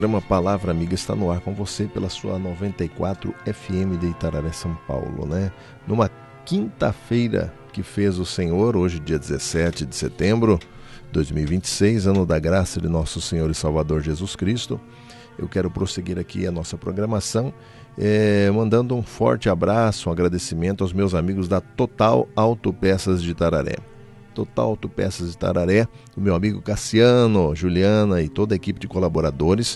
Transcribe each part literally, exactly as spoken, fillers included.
Uma Palavra Amiga está no ar com você pela sua noventa e quatro F M de Itararé, São Paulo, né? Numa quinta-feira que fez o Senhor, hoje dia dezessete de setembro de dois mil e vinte e seis, ano da graça de nosso Senhor e Salvador Jesus Cristo. Eu quero prosseguir aqui a nossa programação, é, mandando um forte abraço, um agradecimento aos meus amigos da Total Autopeças de Itararé. Total Autopeças de Itararé, o meu amigo Cassiano, Juliana e toda a equipe de colaboradores.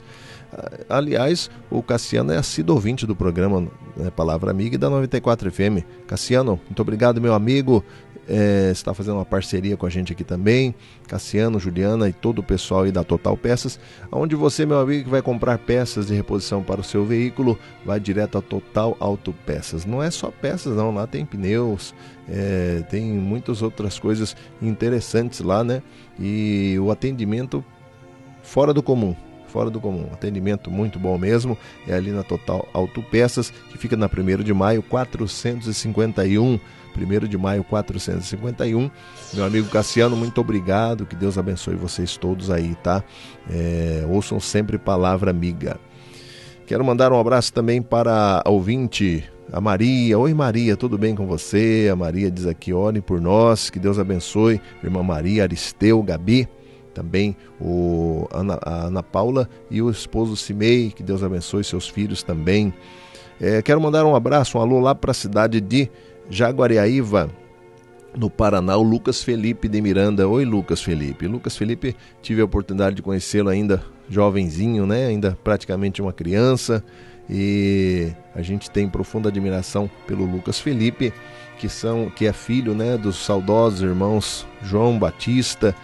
Aliás, o Cassiano é assíduo ouvinte do programa, né, Palavra Amiga e da noventa e quatro F M. Cassiano, muito obrigado, meu amigo. É, está fazendo uma parceria com a gente aqui também. Cassiano, Juliana e todo o pessoal aí da Total Peças, onde você, meu amigo, que vai comprar peças de reposição para o seu veículo, vai direto a Total Autopeças. Não é só peças não, lá tem pneus, é, tem muitas outras coisas interessantes lá, né? E o atendimento fora do comum. Fora do comum, atendimento muito bom mesmo, é ali na Total Autopeças, que fica na primeiro de maio, quatrocentos e cinquenta e um, primeiro de maio, quatrocentos e cinquenta e um. Meu amigo Cassiano, muito obrigado, que Deus abençoe vocês todos aí, tá? É, ouçam sempre Palavra Amiga. Quero mandar um abraço também para a ouvinte, a Maria. Oi Maria, tudo bem com você? A Maria diz aqui, ore por nós, que Deus abençoe, irmã Maria, Aristeu, Gabi, também o Ana, a Ana Paula e o esposo Cimei, que Deus abençoe seus filhos também. É, quero mandar um abraço, um alô lá para a cidade de Jaguariaíva, no Paraná, o Lucas Felipe de Miranda. Oi Lucas Felipe. Lucas Felipe, tive a oportunidade de conhecê-lo ainda jovenzinho, né? Ainda praticamente uma criança, e a gente tem profunda admiração pelo Lucas Felipe, que, são, que é filho, né, dos saudosos irmãos João Batista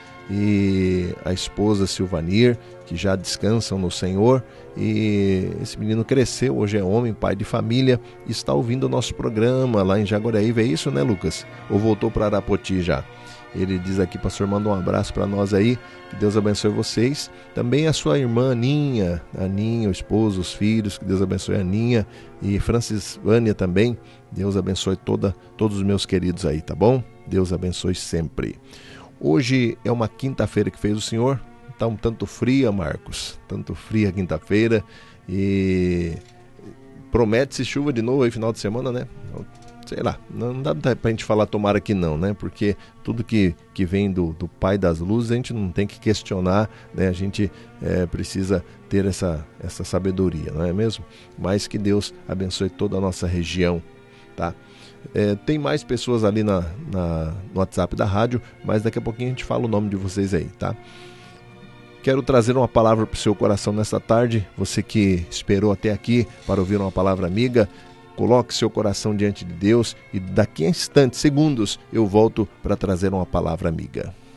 e a esposa Silvanir, que já descansam no Senhor. E esse menino cresceu, hoje é homem, pai de família, e está ouvindo o nosso programa lá em Jaguariaíva. É isso, né, Lucas? Ou voltou para Arapoti já? Ele diz aqui, pastor, manda um abraço para nós aí, que Deus abençoe vocês. Também a sua irmã Aninha, Aninha, o esposo, os filhos, que Deus abençoe a Aninha, e Francis Vânia também. Deus abençoe toda, todos os meus queridos aí, tá bom? Deus abençoe sempre. Hoje é uma quinta-feira que fez o Senhor, está um tanto fria, Marcos, tanto fria a quinta-feira, e promete-se chuva de novo aí final de semana, né? Sei lá, não dá pra gente falar tomara que não, né? Porque tudo que, que vem do, do Pai das Luzes a gente não tem que questionar, né? A gente é, precisa ter essa, essa sabedoria, não é mesmo? Mas que Deus abençoe toda a nossa região, tá? É, tem mais pessoas ali na, na, no WhatsApp da rádio, mas daqui a pouquinho a gente fala o nome de vocês aí, tá? Quero trazer uma palavra para o seu coração nessa tarde. Você que esperou até aqui para ouvir uma palavra amiga, coloque seu coração diante de Deus e daqui a instantes, segundos, eu volto para trazer uma palavra amiga.